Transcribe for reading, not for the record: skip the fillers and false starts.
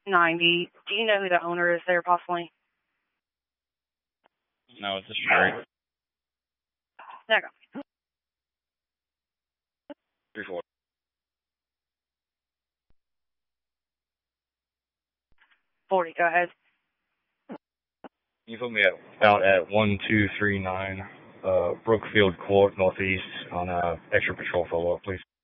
90. Do you know who the owner is there, possibly? No, it's a straight. There you go. 3-4. 40, go ahead. You put me out at 1239 Brookfield Court Northeast on extra patrol follow-up, please.